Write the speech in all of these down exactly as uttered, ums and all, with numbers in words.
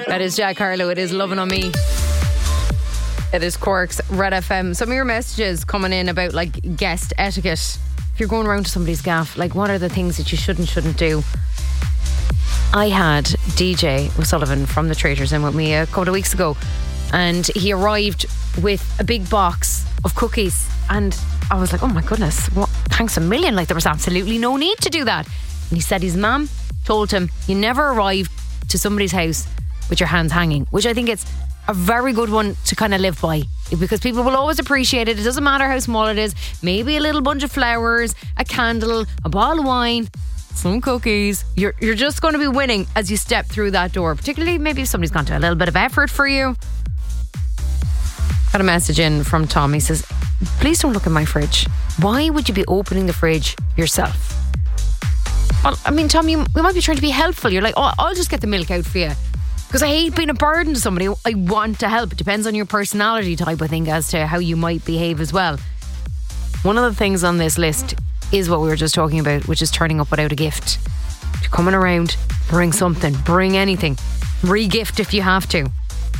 That is Jack Harlow. It is Lovin' On Me. It is Cork's Red F M. Some of your messages coming in about like guest etiquette. If you're going around to somebody's gaff, like what are the things that you should and shouldn't do? I had D J O'Sullivan from The Traitors in with me a couple of weeks ago, and he arrived with a big box of cookies, and I was like, oh my goodness, what? Thanks a million. Like there was absolutely no need to do that. And he said his mum told him you never arrive to somebody's house with your hands hanging, which I think it's a very good one to kind of live by, because people will always appreciate it. It doesn't matter how small it is. Maybe a little bunch of flowers, a candle, a bottle of wine, some cookies. You're you're just going to be winning as you step through that door, particularly maybe if somebody's gone to a little bit of effort for you. Got a message in from Tom. He says, please don't look in my fridge. Why would you be opening the fridge yourself? Well, I mean, Tom, you, you might be trying to be helpful. You're like, oh, I'll just get the milk out for you. Because I hate being a burden to somebody. I want to help. It depends on your personality type, I think, as to how you might behave as well. One of the things on this list is what we were just talking about, which is turning up without a gift. If you're coming around, bring something. Bring anything. Re-gift if you have to.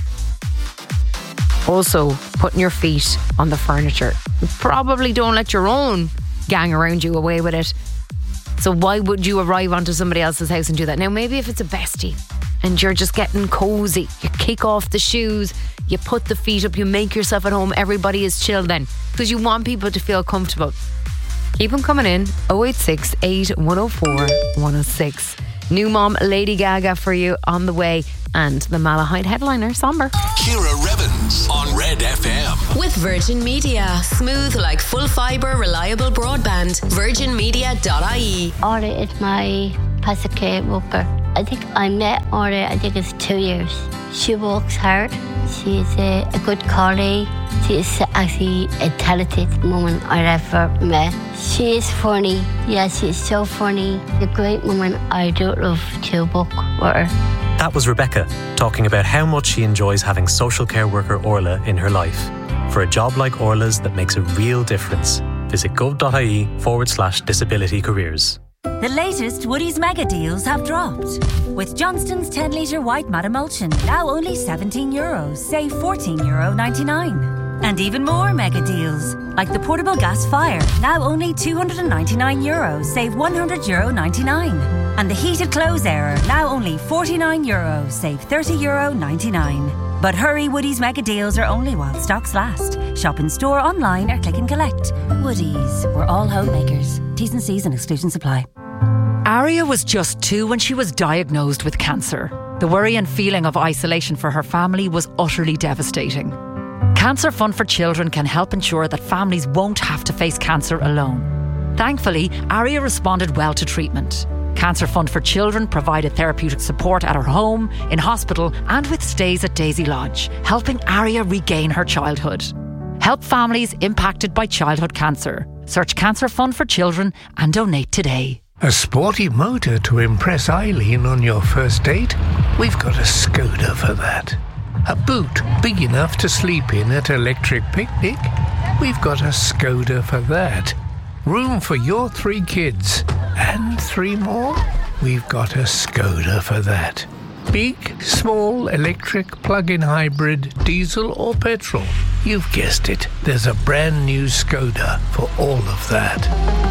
Also, putting your feet on the furniture. You probably don't let your own gang around you away with it. So why would you arrive onto somebody else's house and do that? Now, maybe if it's a bestie and you're just getting cozy, you kick off the shoes, you put the feet up, you make yourself at home, everybody is chill then, because you want people to feel comfortable. Keep them coming in. oh eight six, eight one oh four, one oh six. New mom Lady Gaga for you on the way, and the Malahide headliner Somber. Ciara Revens on Red F M. With Virgin Media. Smooth like full fibre, reliable broadband. virgin media dot I E. Ora is my Pascal Walker. I think I met Ora, I think it's two years. She works hard. She's a, a good colleague. She's actually a talented woman I ever met. She is funny. Yeah, she's so funny. A great woman. I do love to work with her. That was Rebecca talking about how much she enjoys having social care worker Orla in her life. For a job like Orla's that makes a real difference, visit gov.ie forward slash disability careers. The latest Woodies mega deals have dropped. With Johnston's ten litre white matte emulsion, now only seventeen euros, save fourteen euro ninety-nine. And even more mega deals, like the portable gas fire, now only two hundred ninety-nine euros, save one hundred euro ninety-nine. And the heated clothes error, now only forty-nine euros, save thirty euro ninety-nine. But hurry, Woodies mega deals are only while stocks last. Shop in store, online or click and collect. Woodies, we're all homemakers. T's and C's and exclusions apply. Aria was just two when she was diagnosed with cancer. The worry and feeling of isolation for her family was utterly devastating. Cancer Fund for Children can help ensure that families won't have to face cancer alone. Thankfully, Aria responded well to treatment. Cancer Fund for Children provided therapeutic support at her home, in hospital and with stays at Daisy Lodge, helping Aria regain her childhood. Help families impacted by childhood cancer. Search Cancer Fund for Children and donate today. A sporty motor to impress Eileen on your first date? We've got a Skoda for that. A boot big enough to sleep in at Electric Picnic? We've got a Skoda for that. Room for your three kids and three more? We've got a Skoda for that. Big, small, electric, plug-in hybrid, diesel or petrol? You've guessed it. There's a brand new Skoda for all of that.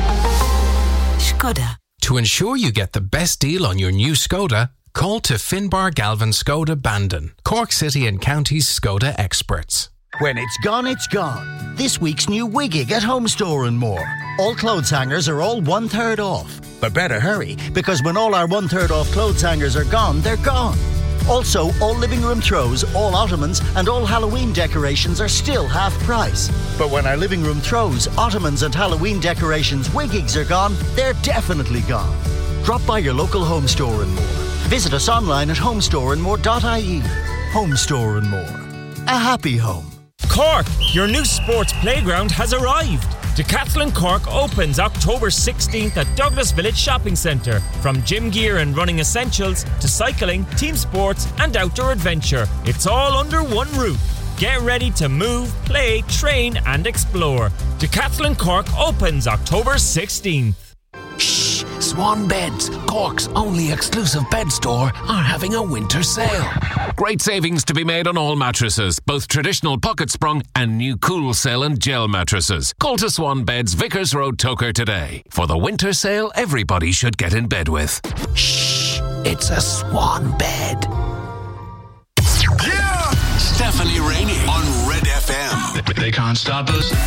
Skoda. To ensure you get the best deal on your new Skoda, call to Finbar Galvin Skoda Bandon, Cork City and County's Skoda experts. When it's gone, it's gone. This week's new Wiggig at Home Store and More. All clothes hangers are all one-third off. But better hurry, because when all our one-third off clothes hangers are gone, they're gone. Also, all living room throws, all ottomans and all Halloween decorations are still half price. But when our living room throws, ottomans and Halloween decorations Wiggigs are gone, they're definitely gone. Drop by your local Home Store and More. Visit us online at home store and more dot I E. Home Store and More. A happy home. Cork, your new sports playground has arrived. Decathlon Cork opens October sixteenth at Douglas Village Shopping Centre. From gym gear and running essentials to cycling, team sports and outdoor adventure, it's all under one roof. Get ready to move, play, train and explore. Decathlon Cork opens October sixteenth. Shh! Swan Beds, Cork's only exclusive bed store, are having a winter sale. Great savings to be made on all mattresses, both traditional pocket sprung and new Cool Cell and gel mattresses. Call to Swan Beds, Vickers Road, Toker today. For the winter sale everybody should get in bed with. Shh, it's a Swan bed. Yeah! Stephanie Rainey on Red F M. They can't stop us.